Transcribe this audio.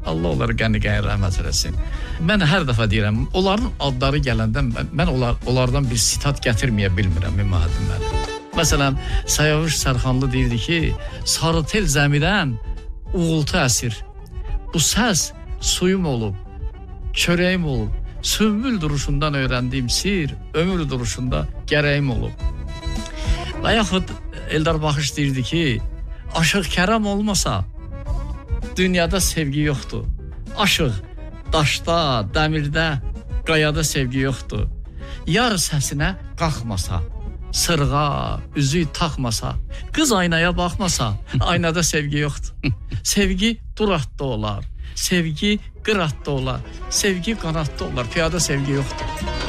Allah onları qəni-qəni rəhmət eləsin. Mən hər dəfə deyirəm, onların adları gələndə mən onlardan bir sitat gətirməyə bilmirəm Mühəddin müəllim. Məsələn, Sayavuş Sərxanlı deyirdi ki, sarı tel zəmidən uğultu əsir. Bu səs suyum olub, çörəyim olub, sümbül duruşundan öyrəndiyim sir, ömür duruşunda gərəyim olub. Və yaxud Eldar Baxış deyirdi ki, Aşıq Kərəm olmasa dünyada sevgi yoxdur. Aşıq daşda, dəmirdə, qayada sevgi yoxdur. Yar səsinə qalxmasa, sırğa, üzük taxmasa, qız aynaya baxmasa, aynada sevgi yoxdur. Sevgi duratda olar, sevgi qıratda olar, sevgi qanatda olar, piyada sevgi yoxdur.